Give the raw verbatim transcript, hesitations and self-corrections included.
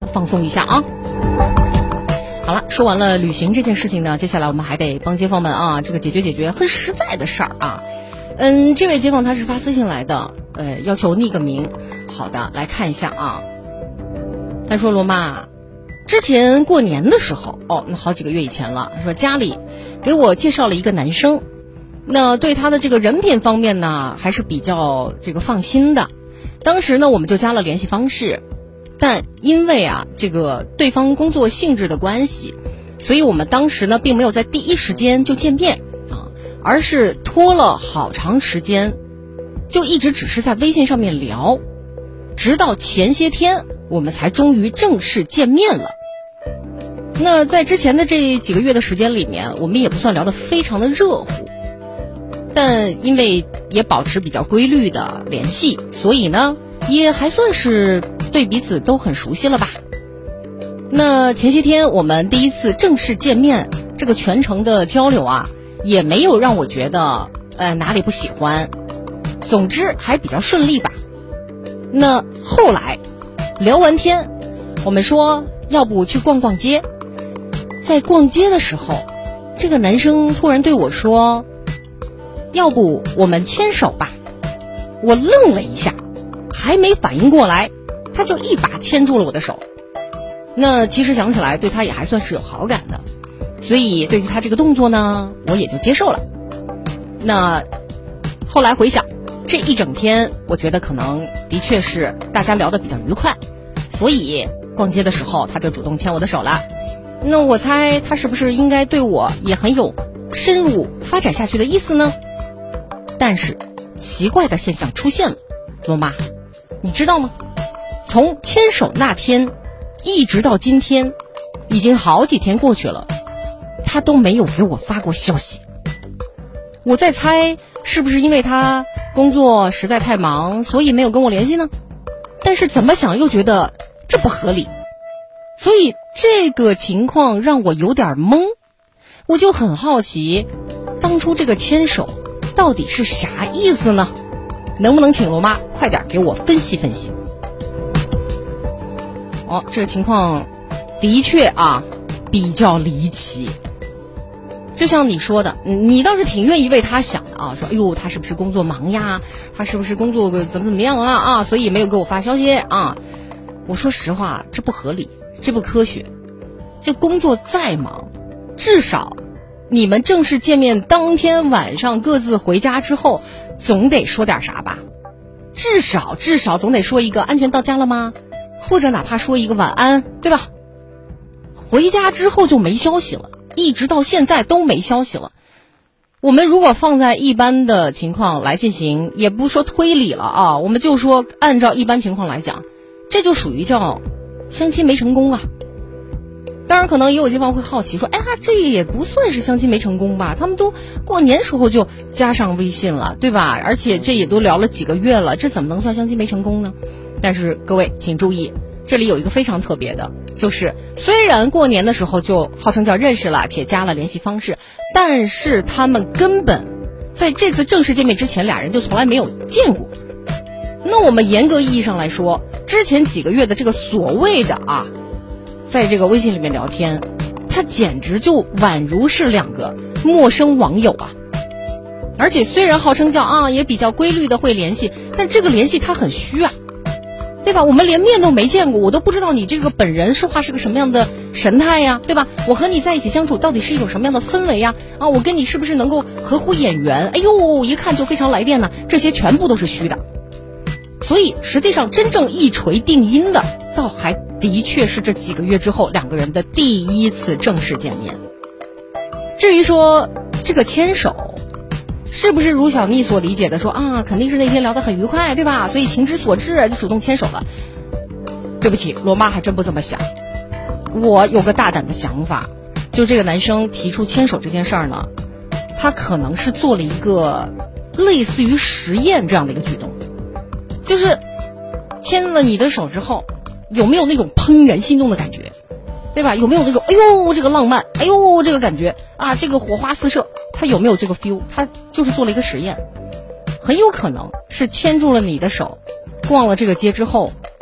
放松一下啊。好了，说完了旅行这件事情呢，接下来我们还得帮街坊们啊，这个解决解决很实在的事儿啊。嗯，这位街坊他是发私信来的，呃，要求匿个名。好的，来看一下啊。他说罗妈，之前过年的时候，哦，那好几个月以前了，说家里给我介绍了一个男生，那对他的这个人品方面呢，还是比较这个放心的。当时呢，我们就加了联系方式。但因为啊，这个对方工作性质的关系，所以我们当时呢并没有在第一时间就见面啊，而是拖了好长时间，就一直只是在微信上面聊，直到前些天我们才终于正式见面了。那在之前的这几个月的时间里面，我们也不算聊得非常的热乎，但因为也保持比较规律的联系，所以呢也还算是对彼此都很熟悉了吧。那前些天我们第一次正式见面，这个全程的交流啊，也没有让我觉得呃哪里不喜欢，总之还比较顺利吧。那后来聊完天，我们说要不去逛逛街。在逛街的时候，这个男生突然对我说，要不我们牵手吧。我愣了一下，还没反应过来，他就一把牵住了我的手。那其实想起来对他也还算是有好感的，所以对于他这个动作呢，我也就接受了。那后来回想，这一整天我觉得可能的确是大家聊得比较愉快，所以逛街的时候他就主动牵我的手了。那我猜他是不是应该对我也很有深入发展下去的意思呢？但是奇怪的现象出现了，罗妈，你知道吗？从牵手那天一直到今天，已经好几天过去了，他都没有给我发过消息。我在猜是不是因为他工作实在太忙，所以没有跟我联系呢？但是怎么想又觉得这不合理，所以这个情况让我有点懵。我就很好奇，当初这个牵手到底是啥意思呢？能不能请罗妈快点给我分析分析？哦，这个情况的确啊比较离奇。就像你说的，你倒是挺愿意为他想的啊，说哎呦他是不是工作忙呀，他是不是工作怎么怎么样啊啊，所以没有给我发消息啊。我说实话，这不合理，这不科学。就工作再忙，至少你们正式见面当天晚上各自回家之后，总得说点啥吧？至少至少总得说一个安全到家了吗？或者哪怕说一个晚安，对吧？回家之后就没消息了，一直到现在都没消息了。我们如果放在一般的情况来进行，也不说推理了啊，我们就说按照一般情况来讲，这就属于叫相亲没成功啊。当然可能也有地方会好奇说，哎呀，这也不算是相亲没成功吧，他们都过年时候就加上微信了，对吧？而且这也都聊了几个月了，这怎么能算相亲没成功呢？但是各位请注意，这里有一个非常特别的，就是虽然过年的时候就号称叫认识了且加了联系方式，但是他们根本在这次正式见面之前俩人就从来没有见过。那我们严格意义上来说，之前几个月的这个所谓的啊在这个微信里面聊天，它简直就宛如是两个陌生网友啊。而且虽然号称叫啊也比较规律的会联系，但这个联系它很虚啊，对吧？我们连面都没见过，我都不知道你这个本人说话是个什么样的神态呀，对吧？我和你在一起相处到底是一种什么样的氛围呀？啊，我跟你是不是能够合乎眼缘？哎呦，一看就非常来电呢，这些全部都是虚的。所以实际上真正一锤定音的，倒还的确是这几个月之后两个人的第一次正式见面。至于说这个牵手是不是如小蜜所理解的说啊，肯定是那天聊得很愉快，对吧？所以情之所至就主动牵手了。对不起，罗妈还真不这么想。我有个大胆的想法，就这个男生提出牵手这件事儿呢，他可能是做了一个类似于实验这样的一个举动，就是牵了你的手之后，有没有那种怦然心动的感觉，对吧？有没有那种哎呦这个浪漫，哎呦这个感觉啊，这个火花四射，他有没有这个 feel？ 他就是做了一个实验，很有可能是牵住了你的手，逛了这个街之后，